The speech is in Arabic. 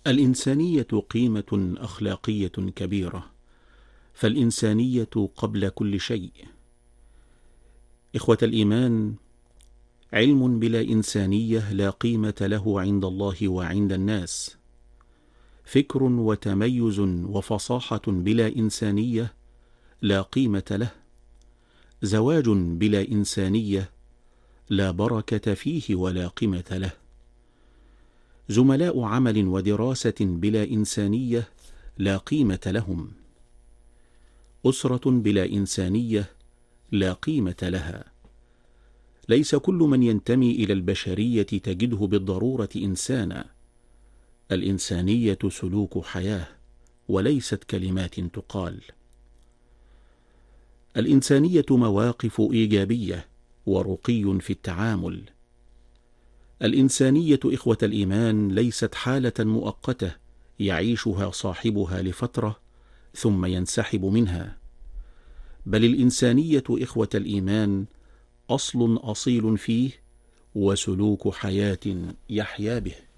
الإنسانية قيمة أخلاقية كبيرة، فالإنسانية قبل كل شيء. إخوة الإيمان، علم بلا إنسانية لا قيمة له عند الله وعند الناس. فكر وتميز وفصاحة بلا إنسانية لا قيمة له. زواج بلا إنسانية لا بركة فيه ولا قيمة له. زملاء عمل ودراسة بلا إنسانية لا قيمة لهم. أسرة بلا إنسانية لا قيمة لها. ليس كل من ينتمي إلى البشرية تجده بالضرورة إنسانا. الإنسانية سلوك حياة وليست كلمات تقال. الإنسانية مواقف إيجابية ورقي في التعامل. الإنسانية إخوة الإيمان ليست حالة مؤقتة يعيشها صاحبها لفترة ثم ينسحب منها، بل الإنسانية إخوة الإيمان أصل أصيل فيه وسلوك حياة يحيا به.